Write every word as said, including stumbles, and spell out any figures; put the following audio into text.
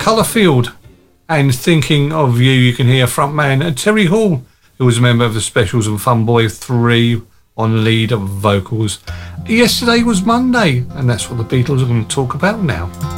Colourfield. And Thinking of You, you can hear frontman Terry Hall, who was a member of the Specials and Fun Boy three on lead vocals. Yesterday was Monday, and that's what the Beatles are going to talk about now.